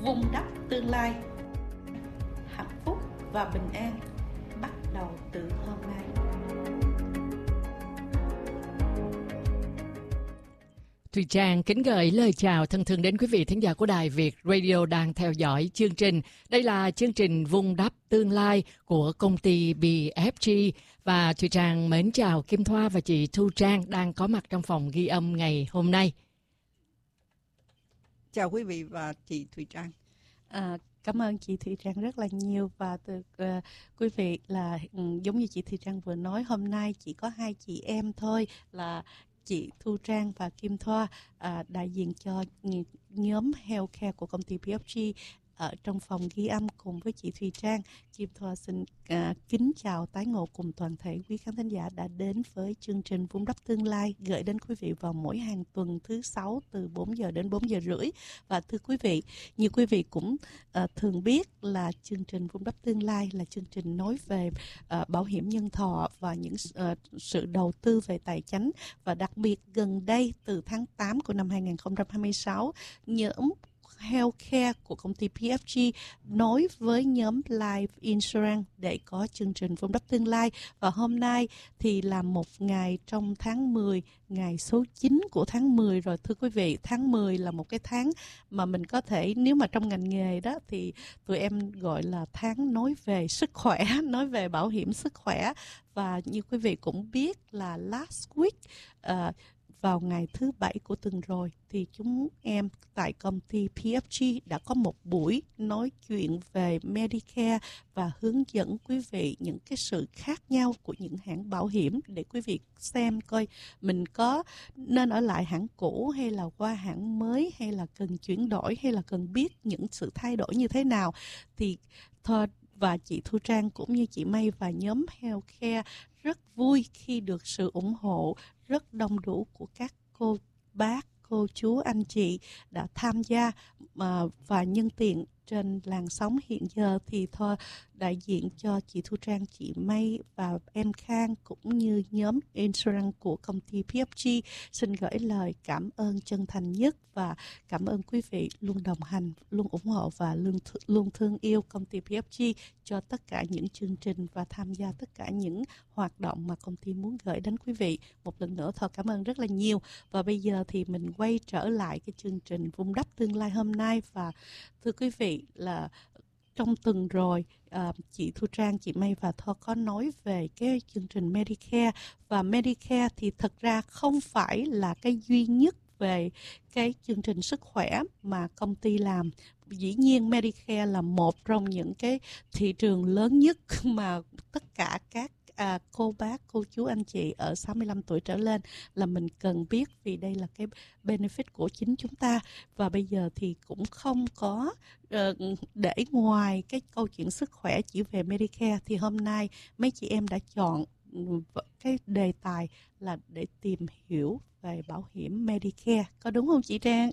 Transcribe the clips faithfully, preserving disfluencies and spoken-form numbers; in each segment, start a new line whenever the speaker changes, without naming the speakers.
vun đắp tương lai. Hạnh phúc và bình an bắt đầu từ hôm nay.
Thùy Trang kính gửi lời chào thân thương đến quý vị thính giả của Đài Việt Radio đang theo dõi chương trình. Đây là chương trình vun đắp tương lai của công ty bê ép giê và Thùy Trang mến chào Kim Thoa và chị Thu Trang đang có mặt trong phòng ghi âm ngày hôm nay.
Chào quý vị và chị Thùy Trang.
À, cảm ơn chị Thùy Trang rất là nhiều và từ uh, quý vị là um, giống như chị Thùy Trang vừa nói, hôm nay chỉ có hai chị em thôi là chị Thu Trang và Kim Thoa, à, đại diện cho nhóm healthcare của công ty bê ép giê ở trong phòng ghi âm cùng với chị Thùy Trang. Kim Thoa xin à, kính chào tái ngộ cùng toàn thể quý khán thính giả đã đến với chương trình Vun đắp tương lai gửi đến quý vị vào mỗi hàng tuần thứ sáu từ bốn giờ đến bốn giờ rưỡi. Và thưa quý vị, như quý vị cũng à, thường biết là chương trình Vun đắp tương lai là chương trình nói về à, bảo hiểm nhân thọ và những à, sự đầu tư về tài chính, và đặc biệt gần đây từ tháng tám của năm hai không hai sáu, nhóm healthcare của công ty bê ép giê nối với nhóm Life Insurance để có chương trình vun đắp tương lai. Và hôm nay thì là một ngày trong tháng mười, ngày số chín của tháng mười rồi. Thưa quý vị, tháng mười là một cái tháng mà mình có thể, nếu mà trong ngành nghề đó thì tụi em gọi là tháng nói về sức khỏe, nói về bảo hiểm sức khỏe. Và như quý vị cũng biết là last week, uh, vào ngày thứ bảy của tuần rồi thì chúng em tại công ty bê ép giê đã có một buổi nói chuyện về Medicare và hướng dẫn quý vị những cái sự khác nhau của những hãng bảo hiểm để quý vị xem coi mình có nên ở lại hãng cũ hay là qua hãng mới, hay là cần chuyển đổi, hay là cần biết những sự thay đổi như thế nào. Thì thôi, và chị Thu Trang cũng như chị May và nhóm Healthcare rất vui khi được sự ủng hộ rất đông đủ của các cô bác, cô chú, anh chị đã tham gia. Và nhân tiện trên làn sóng hiện giờ thì thôi, đại diện cho chị Thu Trang, chị May và em Khang cũng như nhóm insurance của công ty bê ép giê xin gửi lời cảm ơn chân thành nhất và cảm ơn quý vị luôn đồng hành, luôn ủng hộ và luôn, luôn thương yêu công ty bê ép giê cho tất cả những chương trình và tham gia tất cả những hoạt động mà công ty muốn gửi đến quý vị. Một lần nữa thôi cảm ơn rất là nhiều. Và bây giờ thì mình quay trở lại cái chương trình Vun đắp tương lai hôm nay. Và thưa quý vị là trong tuần rồi, à, chị Thu Trang, chị May và Thoa có nói về cái chương trình Medicare. Và Medicare thì thật ra không phải là cái duy nhất về cái chương trình sức khỏe mà công ty làm. Dĩ nhiên Medicare là một trong những cái thị trường lớn nhất mà tất cả các À, cô bác, cô chú, anh chị ở sáu mươi lăm tuổi trở lên là mình cần biết, vì đây là cái benefit của chính chúng ta. Và bây giờ thì cũng không có uh, để ngoài cái câu chuyện sức khỏe chỉ về Medicare, thì hôm nay mấy chị em đã chọn cái đề tài là để tìm hiểu về bảo hiểm Medicare. Có đúng không chị Trang?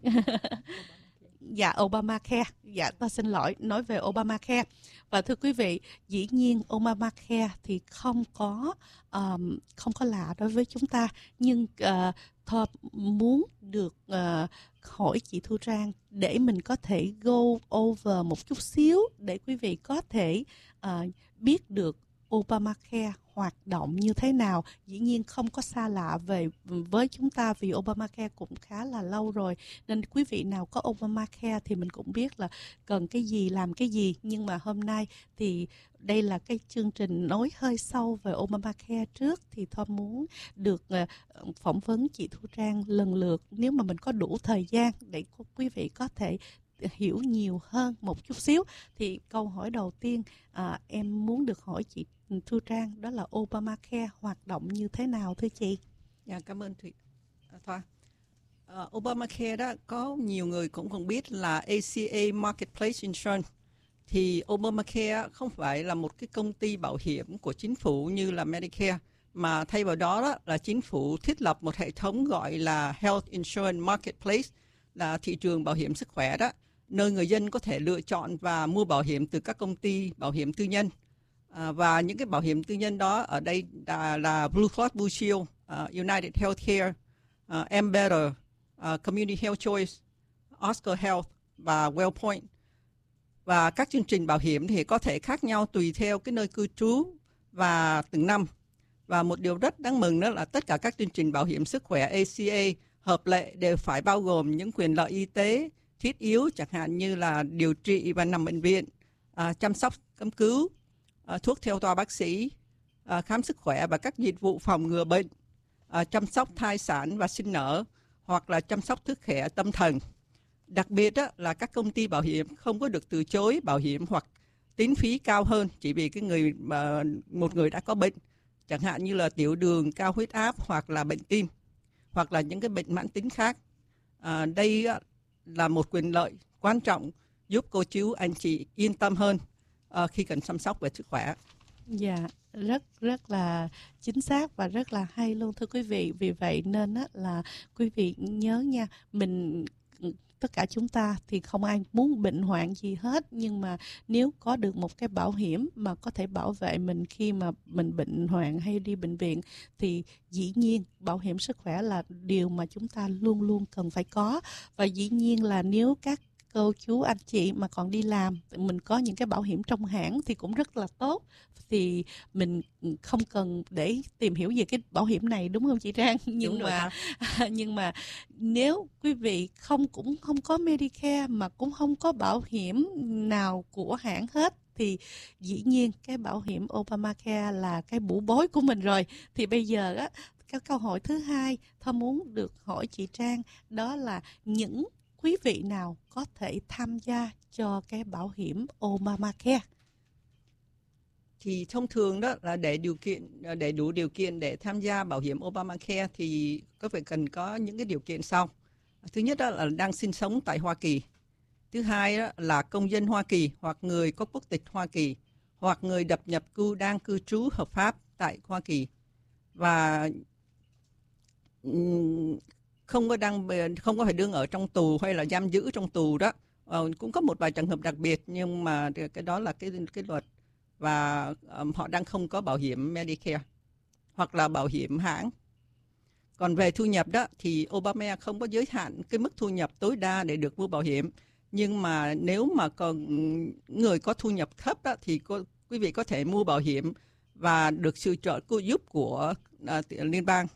Dạ, Obamacare. Dạ, tôi xin lỗi, nói về Obamacare. Và thưa quý vị, dĩ nhiên Obamacare thì không có um, không có lạ đối với chúng ta, nhưng uh, Thoa muốn được uh, hỏi chị Thu Trang để mình có thể go over một chút xíu để quý vị có thể uh, biết được Obamacare hoạt động như thế nào. Dĩ nhiên không có xa lạ về với chúng ta vì Obamacare cũng khá là lâu rồi, nên quý vị nào có Obamacare thì mình cũng biết là cần cái gì làm cái gì. Nhưng mà hôm nay thì đây là cái chương trình nói hơi sâu về Obamacare trước, thì Thoa muốn được uh, phỏng vấn chị Thu Trang lần lượt, nếu mà mình có đủ thời gian để quý vị có thể hiểu nhiều hơn một chút xíu. Thì câu hỏi đầu tiên à, em muốn được hỏi chị Thu Trang đó là Obamacare hoạt động như thế nào thưa chị?
Dạ, cảm ơn Thùy Thoa. Uh, Obamacare đó có nhiều người cũng không biết là a xê a Marketplace Insurance. Thì Obamacare không phải là một cái công ty bảo hiểm của chính phủ như là Medicare, mà thay vào đó, đó là chính phủ thiết lập một hệ thống gọi là Health Insurance Marketplace, là thị trường bảo hiểm sức khỏe đó, nơi người dân có thể lựa chọn và mua bảo hiểm từ các công ty bảo hiểm tư nhân. À, và những cái bảo hiểm tư nhân đó ở đây là, là Blue Cross Blue Shield, uh, United Healthcare, uh, Ambetter, uh, Community Health Choice, Oscar Health và WellPoint. Và các chương trình bảo hiểm thì có thể khác nhau tùy theo cái nơi cư trú và từng năm. Và một điều rất đáng mừng đó là tất cả các chương trình bảo hiểm sức khỏe A C A hợp lệ đều phải bao gồm những quyền lợi y tế thiết yếu, chẳng hạn như là điều trị và nằm bệnh viện, à, chăm sóc cấp cứu, à, thuốc theo toa bác sĩ, à, khám sức khỏe và các dịch vụ phòng ngừa bệnh, à, chăm sóc thai sản và sinh nở, hoặc là chăm sóc sức khỏe tâm thần. Đặc biệt đó là các công ty bảo hiểm không có được từ chối bảo hiểm hoặc tính phí cao hơn chỉ vì cái người mà một người đã có bệnh, chẳng hạn như là tiểu đường, cao huyết áp hoặc là bệnh tim, hoặc là những cái bệnh mãn tính khác. À, đây là một quyền lợi quan trọng giúp cô chú anh chị yên tâm hơn uh, khi cần chăm sóc về sức khỏe.
Dạ, rất rất là chính xác và rất là hay luôn thưa quý vị. Vì vậy nên á, là quý vị nhớ nha, mình tất cả chúng ta thì không ai muốn bệnh hoạn gì hết, nhưng mà nếu có được một cái bảo hiểm mà có thể bảo vệ mình khi mà mình bệnh hoạn hay đi bệnh viện thì dĩ nhiên bảo hiểm sức khỏe là điều mà chúng ta luôn luôn cần phải có. Và dĩ nhiên là nếu các cô chú anh chị mà còn đi làm, mình có những cái bảo hiểm trong hãng thì cũng rất là tốt, thì mình không cần để tìm hiểu về cái bảo hiểm này, đúng không chị Trang? Nhưng mà nhưng mà nếu quý vị không cũng không có Medicare mà cũng không có bảo hiểm nào của hãng hết thì dĩ nhiên cái bảo hiểm Obamacare là cái bủ bối của mình rồi. Thì bây giờ á, cái câu hỏi thứ hai Thoa muốn được hỏi chị Trang đó là những quý vị nào có thể tham gia cho cái bảo hiểm Obamacare?
Thì thông thường đó là để điều kiện để đủ điều kiện để tham gia bảo hiểm Obamacare thì có phải cần có những cái điều kiện sau. Thứ nhất đó là đang sinh sống tại Hoa Kỳ. Thứ hai đó là công dân Hoa Kỳ hoặc người có quốc tịch Hoa Kỳ hoặc người độc nhập cư đang cư trú hợp pháp tại Hoa Kỳ và không có đang không có phải đương ở trong tù hay là giam giữ trong tù đó. Ờ, cũng có một vài trường hợp đặc biệt nhưng mà cái đó là cái cái luật, và um, họ đang không có bảo hiểm Medicare hoặc là bảo hiểm hãng. Còn về thu nhập đó thì Obamacare không có giới hạn cái mức thu nhập tối đa để được mua bảo hiểm, nhưng mà nếu mà còn người có thu nhập thấp đó thì cô, quý vị có thể mua bảo hiểm và được sự trợ giúp của uh, liên bang.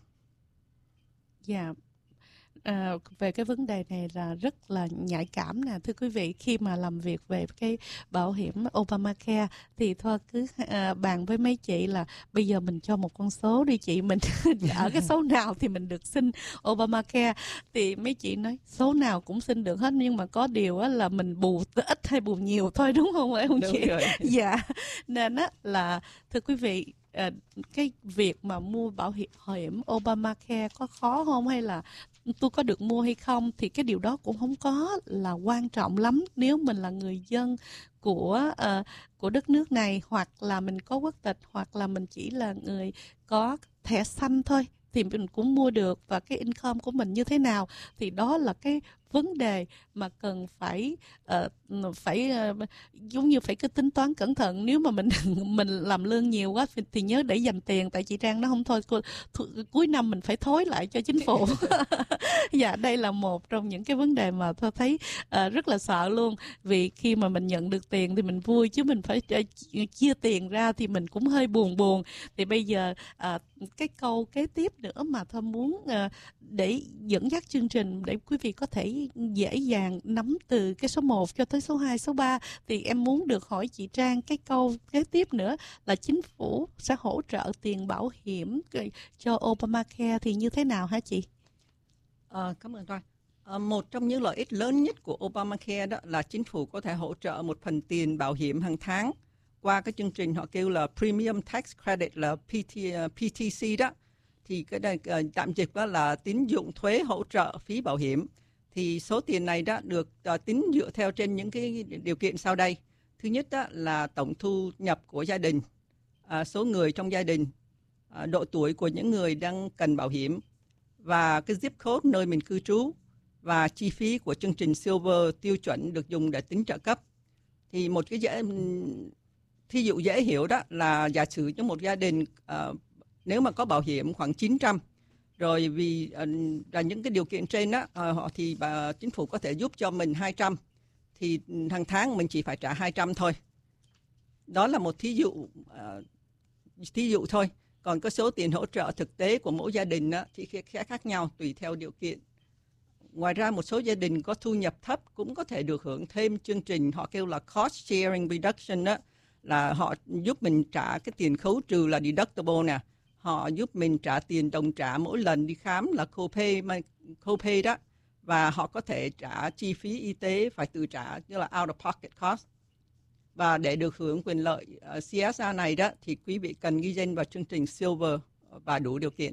Dạ. Yeah. À, về cái vấn đề này là rất là nhạy cảm nè thưa quý vị. Khi mà làm việc về cái bảo hiểm Obamacare thì Thoa cứ à, bàn với mấy chị là bây giờ mình cho một con số đi chị, mình ở cái số nào thì mình được xin Obamacare. Thì mấy chị nói số nào cũng xin được hết, nhưng mà có điều á là mình bù ít hay bù nhiều thôi, đúng không ạ không chị?
Rồi.
Dạ, nên á là thưa quý vị, à, cái việc mà mua bảo hiểm Obamacare có khó không, hay là tôi có được mua hay không, thì cái điều đó cũng không có là quan trọng lắm nếu mình là người dân của uh, của đất nước này, hoặc là mình có quốc tịch, hoặc là mình chỉ là người có thẻ xanh thôi thì mình cũng mua được. Và cái income của mình như thế nào thì đó là cái vấn đề mà cần phải uh, phải uh, giống như phải cứ tính toán cẩn thận. Nếu mà mình mình làm lương nhiều quá thì, thì nhớ để dành tiền, tại chị Trang nó không thôi cu, th- cuối năm mình phải thối lại cho chính phủ. Dạ, đây là một trong những cái vấn đề mà tôi thấy uh, rất là sợ luôn. Vì khi mà mình nhận được tiền thì mình vui, chứ mình phải uh, chia tiền ra thì mình cũng hơi buồn buồn. Thì bây giờ uh, cái câu kế tiếp nữa mà tôi muốn uh, để dẫn dắt chương trình để quý vị có thể dễ dàng nắm từ cái số một cho tới số hai, số ba, thì em muốn được hỏi chị Trang cái câu kế tiếp nữa là chính phủ sẽ hỗ trợ tiền bảo hiểm cho Obamacare thì như thế nào hả chị?
À, cảm ơn Thoa. À, một trong những lợi ích lớn nhất của Obamacare đó là chính phủ có thể hỗ trợ một phần tiền bảo hiểm hàng tháng qua cái chương trình họ kêu là Premium Tax Credit, là pê tê, pê tê xê đó. Thì cái này uh, tạm dịch đó là tín dụng thuế hỗ trợ phí bảo hiểm. Thì số tiền này đã được uh, tính dựa theo trên những cái điều kiện sau đây. Thứ nhất đó là tổng thu nhập của gia đình, uh, số người trong gia đình, uh, độ tuổi của những người đang cần bảo hiểm, và cái zip code nơi mình cư trú, và chi phí của chương trình Silver tiêu chuẩn được dùng để tính trợ cấp. Thì một cái dễ, thí dụ dễ hiểu đó là giả sử cho một gia đình uh, nếu mà có bảo hiểm khoảng chín trăm, rồi vì uh, là những cái điều kiện trên đó uh, họ thì uh, chính phủ có thể giúp cho mình hai trăm, thì hàng tháng mình chỉ phải trả hai trăm thôi. Đó là một thí dụ uh, thí dụ thôi. Còn có số tiền hỗ trợ thực tế của mỗi gia đình á, thì sẽ khác nhau tùy theo điều kiện. Ngoài ra một số gia đình có thu nhập thấp cũng có thể được hưởng thêm chương trình họ kêu là cost sharing reduction đó, là họ giúp mình trả cái tiền khấu trừ là deductible nè, họ giúp mình trả tiền đồng trả mỗi lần đi khám là copay copay đó, và họ có thể trả chi phí y tế phải tự trả như là out of pocket cost. Và để được hưởng quyền lợi uh, xê ét rờ này đó thì quý vị cần ghi danh vào chương trình Silver và đủ điều kiện.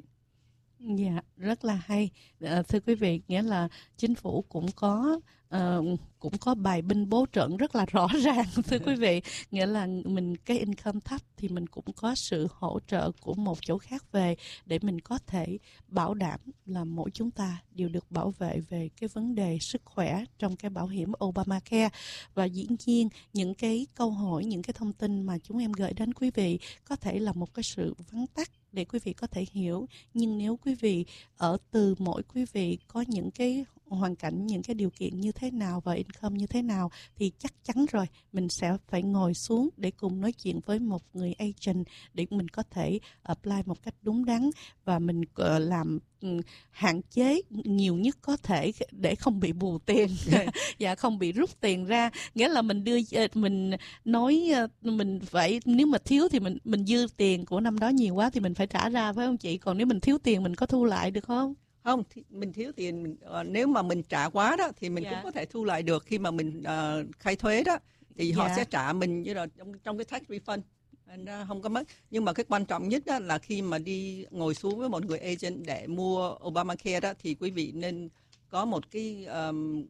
Dạ, rất là hay. À, thưa quý vị, nghĩa là chính phủ cũng có uh, cũng có bài binh bố trận rất là rõ ràng. Thưa quý vị, nghĩa là mình cái income thấp thì mình cũng có sự hỗ trợ của một chỗ khác về để mình có thể bảo đảm là mỗi chúng ta đều được bảo vệ về cái vấn đề sức khỏe trong cái bảo hiểm Obamacare. Và dĩ nhiên những cái câu hỏi, những cái thông tin mà chúng em gửi đến quý vị có thể là một cái sự vắn tắt để quý vị có thể hiểu, nhưng nếu quý vị ở từ mỗi quý vị có những cái hoàn cảnh, những cái điều kiện như thế nào và income như thế nào thì chắc chắn rồi mình sẽ phải ngồi xuống để cùng nói chuyện với một người agent để mình có thể apply một cách đúng đắn và mình làm hạn chế nhiều nhất có thể để không bị bù tiền và không bị rút tiền ra. Nghĩa là mình đưa mình nói mình phải, nếu mà thiếu thì mình mình dư tiền của năm đó nhiều quá thì mình phải trả ra, phải không chị? Còn nếu mình thiếu tiền mình có thu lại được không?
Không, mình thiếu tiền mình, uh, nếu mà mình trả quá đó thì mình dạ. cũng có thể thu lại được khi mà mình uh, khai thuế đó thì dạ. họ sẽ trả mình như là trong trong cái tax refund. Uh, không có mất. Nhưng mà cái quan trọng nhất đó là khi mà đi ngồi xuống với một người agent để mua Obamacare đó thì quý vị nên có một cái um,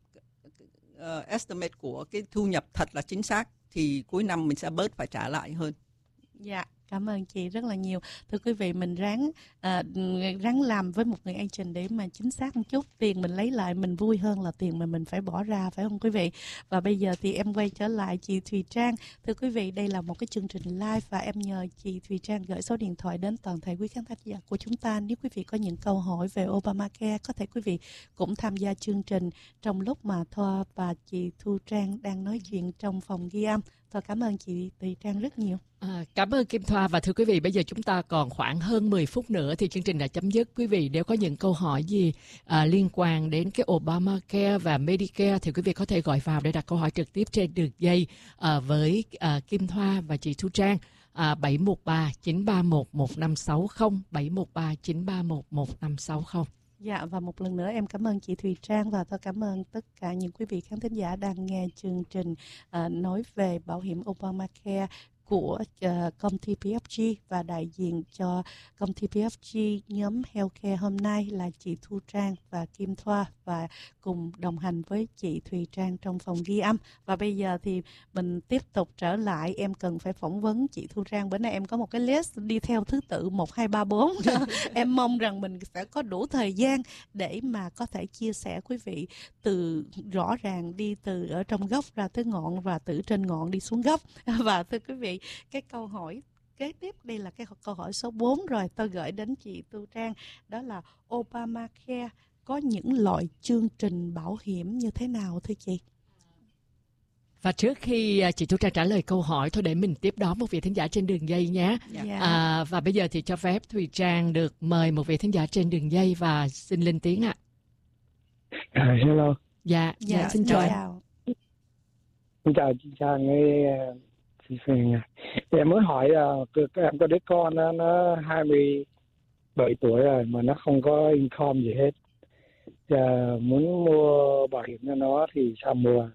uh, estimate của cái thu nhập thật là chính xác thì cuối năm mình sẽ bớt phải trả lại hơn.
Dạ. Cảm ơn chị rất là nhiều. Thưa quý vị, mình ráng à, ráng làm với một người agent để mà chính xác một chút. Tiền mình lấy lại mình vui hơn là tiền mà mình phải bỏ ra, phải không quý vị? Và bây giờ thì em quay trở lại chị Thùy Trang. Thưa quý vị, đây là một cái chương trình live và em nhờ chị Thùy Trang gửi số điện thoại đến toàn thể quý khán giả của chúng ta. Nếu quý vị có những câu hỏi về Obamacare, có thể quý vị cũng tham gia chương trình trong lúc mà Thoa và chị Thu Trang đang nói chuyện trong phòng ghi âm. Thoa cảm ơn chị Thùy Trang rất nhiều.
À, cảm ơn Kim Thoa. Và thưa quý vị, bây giờ chúng ta còn khoảng hơn mười phút nữa thì chương trình đã chấm dứt. Quý vị nếu có những câu hỏi gì à, liên quan đến cái Obamacare và Medicare thì quý vị có thể gọi vào để đặt câu hỏi trực tiếp trên đường dây à, với à, Kim Thoa và chị Thu Trang. À, bảy một ba chín ba một một năm sáu không, bảy một ba chín ba một một năm sáu không.
Dạ, và một lần nữa em cảm ơn chị Thùy Trang và tôi cảm ơn tất cả những quý vị khán thính giả đang nghe chương trình uh, nói về bảo hiểm Obamacare của uh, công ty pê ép giê, và đại diện cho công ty pê ép giê nhóm Healthcare hôm nay là chị Thu Trang và Kim Thoa, và cùng đồng hành với chị Thùy Trang trong phòng ghi âm. Và bây giờ thì mình tiếp tục trở lại, em cần phải phỏng vấn chị Thu Trang. Bữa nay em có một cái list đi theo thứ tự một, hai, ba, bốn. Em mong rằng mình sẽ có đủ thời gian để mà có thể chia sẻ quý vị từ rõ ràng đi từ ở trong gốc ra tới ngọn và từ trên ngọn đi xuống gốc. Và thưa quý vị, cái câu hỏi kế tiếp, đây là cái câu hỏi số bốn rồi, tôi gửi đến chị Thu Trang, đó là Obamacare có những loại chương trình bảo hiểm như thế nào thưa chị?
Và trước khi chị Thu Trang trả lời câu hỏi, thôi để mình tiếp đón một vị thính giả trên đường dây nhé.
Yeah.
À, và bây giờ thì cho phép Thùy Trang được mời một vị thính giả trên đường dây và xin lên tiếng ạ.
À, hello.
Dạ, dạ, dạ xin chào. chào.
Xin chào chị Trang với chị Phương. Em muốn hỏi là em có đứa con đó, nó hai mươi bảy tuổi rồi mà nó không có income gì hết. Giờ muốn mua bảo hiểm cho nó thì sao mua?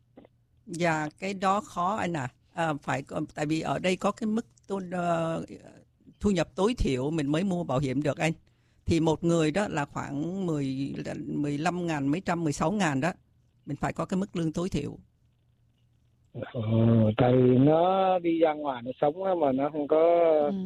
Dạ, cái đó khó anh à. à phải tại vì ở đây có cái mức tôn, uh, thu nhập tối thiểu mình mới mua bảo hiểm được anh. Thì một người đó là khoảng mười, mười lăm ngàn, mấy trăm, mười sáu ngàn đó. Mình phải có cái mức lương tối thiểu.
Ừ, tại vì nó đi ra ngoài nó sống mà nó không có ừ.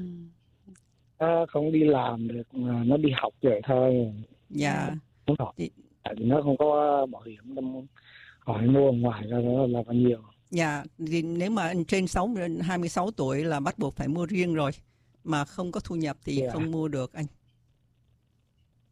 nó không đi làm được, mà nó đi học vậy thôi.
Dạ.
Muốn hỏi thì... tại vì nó không có bảo hiểm, nó hỏi mua ngoài ra nó là bao nhiêu.
Dạ, thì nếu mà trên sáu, hai mươi sáu tuổi là bắt buộc phải mua riêng rồi, mà không có thu nhập thì yeah. không mua được anh.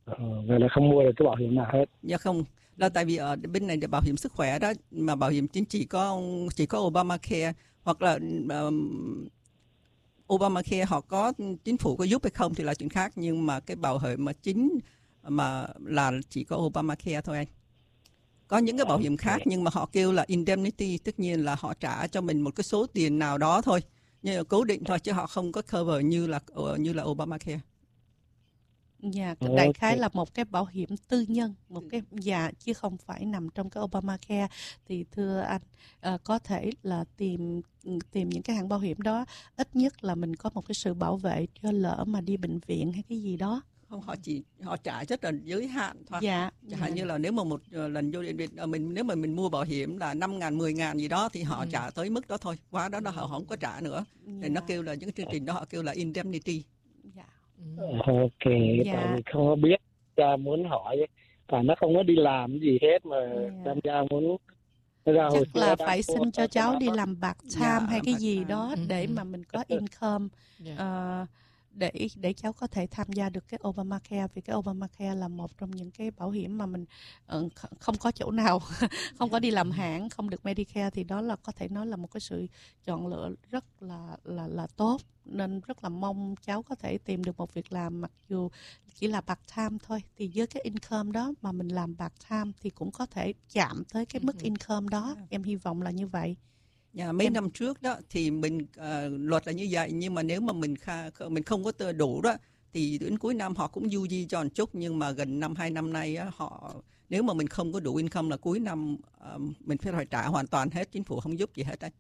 Ờ, vậy là không mua được cái bảo hiểm nào hết.
Dạ không, là tại vì ở bên này là bảo hiểm sức khỏe đó, mà bảo hiểm chính chỉ có chỉ có Obamacare hoặc là um, Obamacare họ có chính phủ có giúp hay không thì là chuyện khác, nhưng mà cái bảo hiểm mà chính mà là chỉ có Obamacare thôi anh. Có những cái bảo hiểm khác nhưng mà họ kêu là indemnity, tất nhiên là họ trả cho mình một cái số tiền nào đó thôi, nhưng mà cố định thôi, chứ họ không có cover như là như là Obamacare.
Dạ, đại khái là một cái bảo hiểm tư nhân, một cái dạ chứ không phải nằm trong cái Obamacare. Thì thưa anh, à, có thể là tìm tìm những cái hãng bảo hiểm đó, ít nhất là mình có một cái sự bảo vệ cho lỡ mà đi bệnh viện hay cái gì đó.
Không, họ chỉ họ trả rất là giới hạn thôi.
Dạ.
Chẳng hạn dạ. như là nếu mà một lần vô viện mình nếu mà mình mua bảo hiểm là năm ngàn, mười ngàn gì đó thì họ ừ. trả tới mức đó thôi. Quá đó, đó họ không có trả nữa. Dạ. Thì nó kêu là những cái chương trình đó họ kêu là indemnity.
Dạ.
Ok, dạ. Tại vì không có biết, ra muốn hỏi, và nó không có đi làm gì hết mà tham gia dạ. muốn ra
chắc là phải xin cho cháu đi làm part-time dạ, hay cái gì đó ừ. để mà mình có income. Dạ. Uh, để để cháu có thể tham gia được cái Obamacare, vì cái Obamacare là một trong những cái bảo hiểm mà mình uh, không có chỗ nào không có đi làm hãng, không được Medicare, thì đó là có thể nói là một cái sự chọn lựa rất là là là tốt, nên rất là mong cháu có thể tìm được một việc làm mặc dù chỉ là part time thôi, thì với cái income đó mà mình làm part time thì cũng có thể chạm tới cái mức income đó. Em hy vọng là như vậy.
Dạ, mấy em... năm trước đó thì mình uh, luật là như vậy, nhưng mà nếu mà mình kha, mình không có đủ đó thì đến cuối năm họ cũng du di cho một chút, nhưng mà gần năm hai năm nay á, họ nếu mà mình không có đủ income là cuối năm uh, mình phải phải trả hoàn toàn hết, chính phủ không giúp gì hết đấy.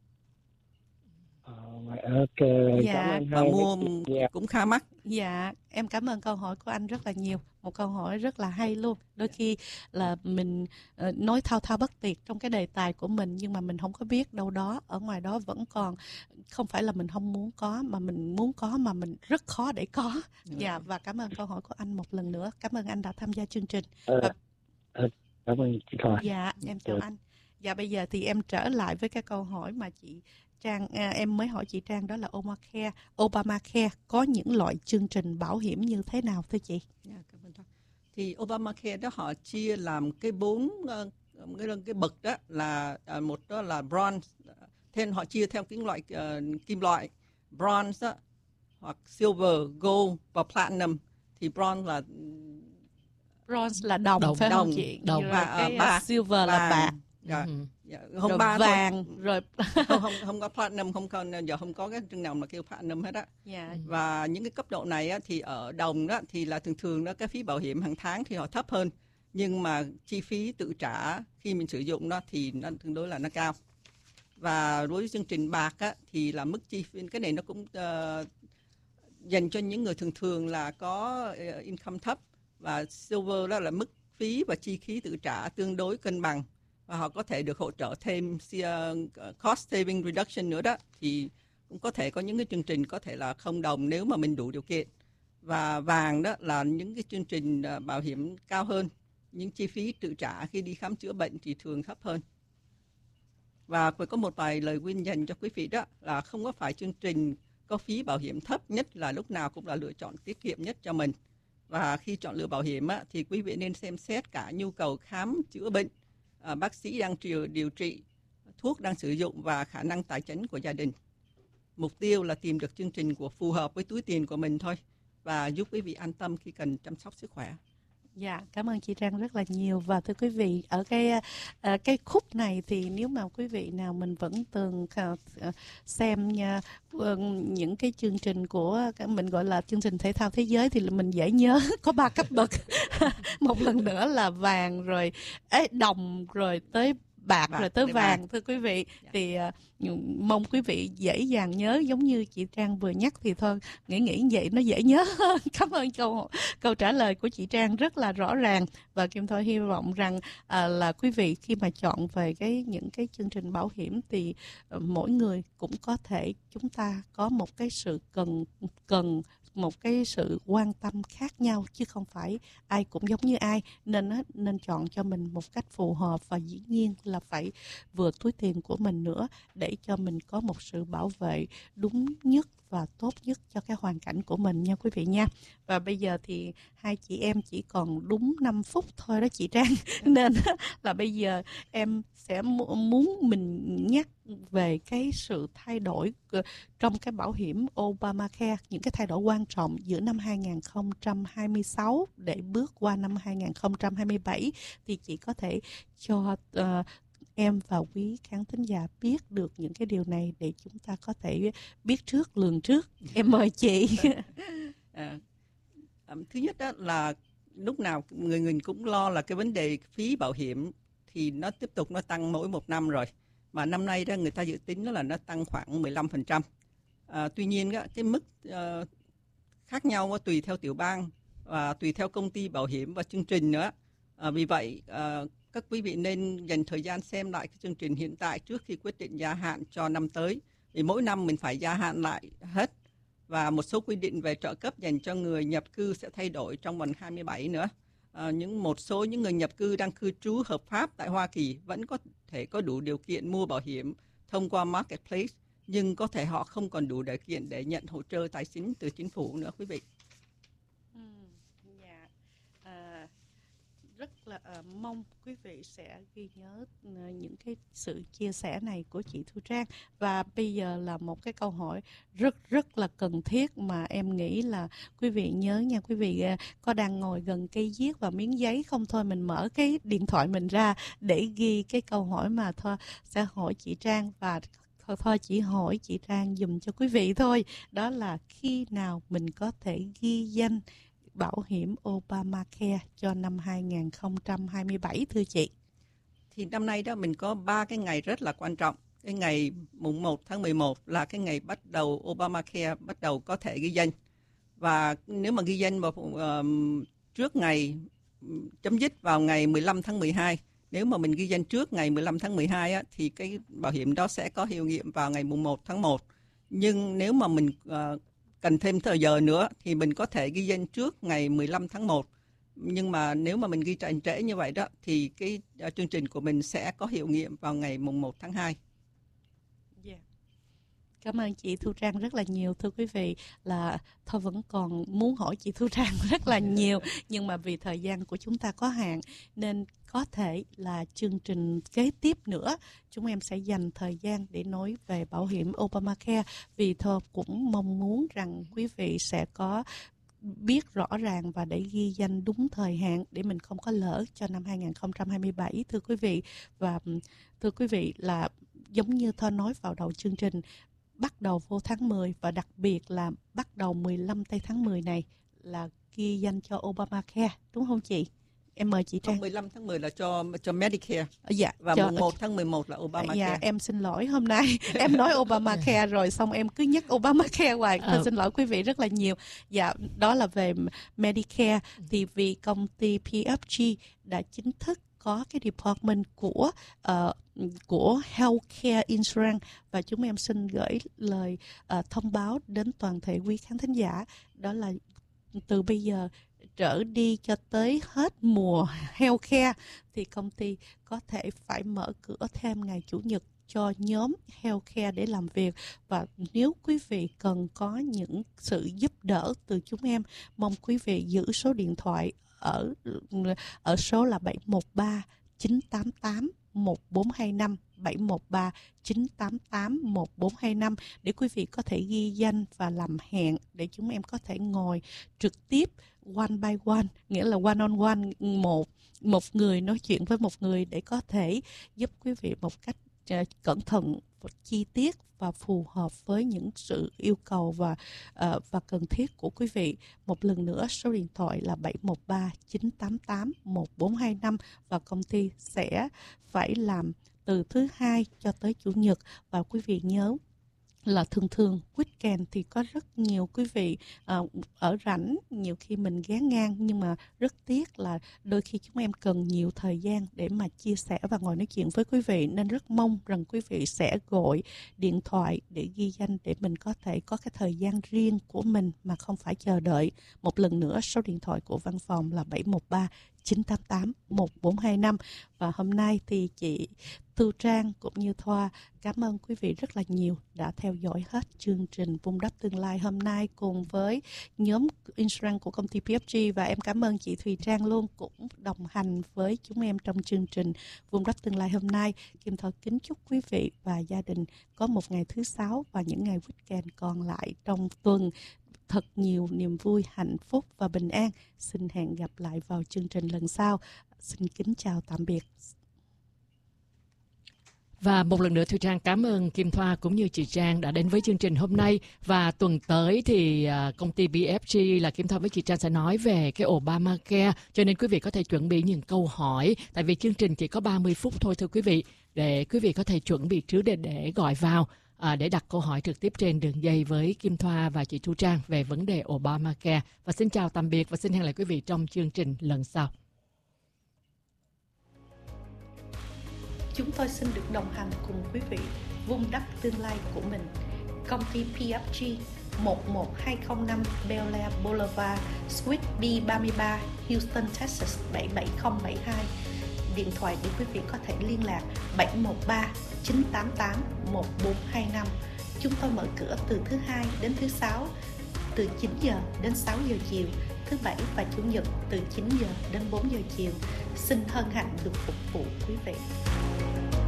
Ok,
dạ.
Và mua cũng khá mắc.
Dạ, em cảm ơn câu hỏi của anh rất là nhiều. Một câu hỏi rất là hay luôn. Đôi khi là mình uh, nói thao thao bất tuyệt trong cái đề tài của mình, nhưng mà mình không có biết đâu đó, ở ngoài đó vẫn còn, không phải là mình không muốn có, mà mình muốn có mà mình rất khó để có. Dạ, và cảm ơn câu hỏi của anh một lần nữa. Cảm ơn anh đã tham gia chương trình.
Và... Cảm ơn chị Thoa.
Dạ, em chào anh. Dạ, bây giờ thì em trở lại với cái câu hỏi mà chị Trang, à, em mới hỏi chị Trang, đó là Obamacare. Obamacare có những loại chương trình bảo hiểm như thế nào thưa chị?
Yeah, cảm ơn. Thì Obamacare đó họ chia làm cái bốn uh, cái, cái bậc đó là uh, một đó là bronze, thêm họ chia theo cái loại uh, kim loại bronze đó, hoặc silver, gold và platinum. Thì bronze là
bronze là đồng, đồng phải không chị?
Đồng
rồi
và
cái
uh, bạc,
silver là bạc.
Dạ.
Uh-huh.
Dạ, không
rồi
ba
vàng
thôi.
Rồi
không không không có platinum, không còn giờ không có cái chương nào mà kêu platinum hết á.
Yeah.
Và những cái cấp độ này á, thì ở đồng đó thì là thường thường đó cái phí bảo hiểm hàng tháng thì họ thấp hơn, nhưng mà chi phí tự trả khi mình sử dụng đó thì nó tương đối là nó cao. Và đối với chương trình bạc á, thì là mức chi phí, cái này nó cũng uh, dành cho những người thường thường là có uh, income thấp. Và silver đó là mức phí và chi phí tự trả tương đối cân bằng, và họ có thể được hỗ trợ thêm uh, cost saving reduction nữa đó, thì cũng có thể có những cái chương trình có thể là không đồng nếu mà mình đủ điều kiện. Và vàng đó là những cái chương trình uh, bảo hiểm cao hơn, những chi phí tự trả khi đi khám chữa bệnh thì thường thấp hơn. Và có một vài lời khuyên dành cho quý vị đó là không có phải chương trình có phí bảo hiểm thấp nhất là lúc nào cũng là lựa chọn tiết kiệm nhất cho mình. Và khi chọn lựa bảo hiểm á, thì quý vị nên xem xét cả nhu cầu khám chữa bệnh, à, bác sĩ đang điều, điều trị, thuốc đang sử dụng và khả năng tài chính của gia đình. Mục tiêu là tìm được chương trình của phù hợp với túi tiền của mình thôi, và giúp quý vị an tâm khi cần chăm sóc sức khỏe.
Dạ, cảm ơn chị Trang rất là nhiều. Và thưa quý vị, ở cái uh, cái khúc này thì nếu mà quý vị nào mình vẫn từng uh, xem nha, uh, những cái chương trình của mình gọi là chương trình thể thao thế giới thì mình dễ nhớ có ba cấp bậc. Một lần nữa là vàng, rồi ấy, đồng, rồi tới bạc, bạc rồi tới vàng. Bạc. Thưa quý vị, dạ. thì uh, mong quý vị dễ dàng nhớ, giống như chị Trang vừa nhắc thì thôi, nghĩ nghĩ vậy nó dễ nhớ hơn. Cảm ơn câu câu trả lời của chị Trang rất là rõ ràng, và Kim Thoa hy vọng rằng uh, là quý vị khi mà chọn về cái những cái chương trình bảo hiểm thì uh, mỗi người cũng có thể, chúng ta có một cái sự cần cần một cái sự quan tâm khác nhau, chứ không phải ai cũng giống như ai, nên nên chọn cho mình một cách phù hợp, và dĩ nhiên là phải vừa túi tiền của mình nữa, để cho mình có một sự bảo vệ đúng nhất và tốt nhất cho cái hoàn cảnh của mình nha quý vị nha. Và bây giờ thì hai chị em chỉ còn đúng năm phút thôi đó chị Trang. Nên là bây giờ em sẽ muốn mình nhắc về cái sự thay đổi trong cái bảo hiểm Obamacare, những cái thay đổi quan trọng giữa năm hai không hai sáu để bước qua năm hai không hai bảy, thì chị có thể cho uh, em và quý khán thính giả biết được những cái điều này để chúng ta có thể biết trước, lường trước. Em mời chị.
à, thứ nhất đó là lúc nào người người cũng lo là cái vấn đề phí bảo hiểm thì nó tiếp tục nó tăng mỗi một năm rồi. Mà năm nay đó người ta dự tính đó là nó tăng khoảng mười lăm phần trăm. À, tuy nhiên đó, cái mức uh, khác nhau tùy theo tiểu bang và tùy theo công ty bảo hiểm và chương trình nữa. À, vì vậy uh, các quý vị nên dành thời gian xem lại cái chương trình hiện tại trước khi quyết định gia hạn cho năm tới. Vì mỗi năm mình phải gia hạn lại hết. Và một số quy định về trợ cấp dành cho người nhập cư sẽ thay đổi trong vòng hai mươi bảy nữa. À, những một số những người nhập cư đang cư trú hợp pháp tại Hoa Kỳ vẫn có thể có đủ điều kiện mua bảo hiểm thông qua Marketplace, nhưng có thể họ không còn đủ điều kiện để nhận hỗ trợ tài chính từ chính phủ nữa quý vị.
Ừ, dạ. À, rất là uh, mong quý vị sẽ ghi nhớ uh, những cái sự chia sẻ này của chị Thu Trang. Và bây giờ là một cái câu hỏi rất rất là cần thiết mà em nghĩ là quý vị nhớ nha. Quý vị uh, có đang ngồi gần cây viết và miếng giấy không? Thôi mình mở cái điện thoại mình ra để ghi cái câu hỏi mà thôi sẽ hỏi chị Trang. Và thôi, thôi chỉ hỏi chị Trang dùm cho quý vị thôi. Đó là khi nào mình có thể ghi danh bảo hiểm Obamacare cho năm hai không hai bảy thưa chị?
Thì năm nay đó mình có ba cái ngày rất là quan trọng. Cái ngày mùng một tháng mười một là cái ngày bắt đầu Obamacare bắt đầu có thể ghi danh. Và nếu mà ghi danh vào uh, trước ngày chấm dứt vào ngày mười lăm tháng mười hai, nếu mà mình ghi danh trước ngày mười lăm tháng mười hai á, thì cái bảo hiểm đó sẽ có hiệu nghiệm vào ngày mùng một tháng một. Nhưng nếu mà mình uh, cần thêm thời giờ nữa thì mình có thể ghi danh trước ngày mười lăm tháng một. Nhưng mà nếu mà mình ghi trễ trễ như vậy đó thì cái uh, chương trình của mình sẽ có hiệu nghiệm vào ngày mùng một tháng hai.
Yeah. Cảm ơn chị Thu Trang rất là nhiều. Thưa quý vị, là thôi vẫn còn muốn hỏi chị Thu Trang rất là nhiều, nhưng mà vì thời gian của chúng ta có hạn nên có thể là chương trình kế tiếp nữa chúng em sẽ dành thời gian để nói về bảo hiểm Obamacare. Vì thôi cũng mong muốn rằng quý vị sẽ có biết rõ ràng và để ghi danh đúng thời hạn để mình không có lỡ cho năm hai không hai bảy thưa quý vị. Và thưa quý vị là giống như Thơ nói vào đầu chương trình, bắt đầu vô tháng mười và đặc biệt là bắt đầu mười lăm tây tháng mười này là ghi danh cho Obamacare, đúng không chị? Em mời chị Trang.
Không, mười lăm tháng mười là cho cho Medicare.
Dạ.
Và
cho...
mùng một tháng mười một là Obamacare.
Dạ, em xin lỗi hôm nay em nói Obamacare rồi xong em cứ nhắc Obamacare hoài. Tôi xin lỗi quý vị rất là nhiều. Dạ, đó là về Medicare. Thì vì công ty pê ép giê đã chính thức có cái department của uh, của Healthcare Insurance, và chúng em xin gửi lời uh, thông báo đến toàn thể quý khán thính giả, đó là từ bây giờ trở đi cho tới hết mùa healthcare thì công ty có thể phải mở cửa thêm ngày Chủ nhật cho nhóm healthcare để làm việc. Và nếu quý vị cần có những sự giúp đỡ từ chúng em, mong quý vị giữ số điện thoại ở ở số là bảy một ba chín tám tám một bốn hai năm, bảy một ba chín tám tám một bốn hai năm để quý vị có thể ghi danh và làm hẹn để chúng em có thể ngồi trực tiếp one by one, nghĩa là one on one, một một người nói chuyện với một người để có thể giúp quý vị một cách uh, cẩn thận, chi tiết và phù hợp với những sự yêu cầu và uh, và cần thiết của quý vị. Một lần nữa, số điện thoại là bảy một ba chín tám tám một bốn hai năm và công ty sẽ phải làm từ thứ hai cho tới Chủ nhật. Và quý vị nhớ là thường thường weekend thì có rất nhiều quý vị uh, ở rảnh, nhiều khi mình ghé ngang, nhưng mà rất tiếc là đôi khi chúng em cần nhiều thời gian để mà chia sẻ và ngồi nói chuyện với quý vị, nên rất mong rằng quý vị sẽ gọi điện thoại để ghi danh để mình có thể có cái thời gian riêng của mình mà không phải chờ đợi. Một lần nữa, số điện thoại của văn phòng là bảy một ba chín tám tám một bốn hai năm. Và hôm nay thì chị Thu Trang cũng như Thoa cảm ơn quý vị rất là nhiều đã theo dõi hết chương trình Vun Đắp Tương Lai hôm nay cùng với nhóm insurance của công ty pê ép giê. Và em cảm ơn chị Thùy Trang luôn cũng đồng hành với chúng em trong chương trình Vun Đắp Tương Lai hôm nay. Kim Thoa kính chúc quý vị và gia đình có một ngày thứ sáu và những ngày weekend còn lại trong tuần thật nhiều niềm vui, hạnh phúc và bình an. Xin hẹn gặp lại vào chương trình lần sau. Xin kính chào tạm biệt.
Và một lần nữa Thùy Trang cảm ơn Kim Thoa cũng như chị Trang đã đến với chương trình hôm nay. Và tuần tới thì uh, công ty bê ép giê là Kim Thoa với chị Trang sẽ nói về cái Obamacare. Cho nên quý vị có thể chuẩn bị những câu hỏi. Tại vì chương trình chỉ có ba mươi phút thôi thưa quý vị. Để quý vị có thể chuẩn bị trước để, để gọi vào. À, để đặt câu hỏi trực tiếp trên đường dây với Kim Thoa và chị Thu Trang về vấn đề Obamacare. Và xin chào tạm biệt và xin hẹn lại quý vị trong chương trình lần sau.
Chúng tôi xin được đồng hành cùng quý vị vun đắp tương lai của mình. Công ty pê ép giê một một hai không năm Bel Air Boulevard, Suite B ba mươi ba, Houston, Texas bảy bảy không bảy hai. Điện thoại để quý vị có thể liên lạc bảy một ba chín tám tám một bốn hai năm. Chúng tôi mở cửa từ thứ hai đến thứ sáu, từ chín giờ đến sáu giờ chiều, thứ bảy và chủ nhật từ chín giờ đến bốn giờ chiều. Xin hân hạnh được phục vụ quý vị.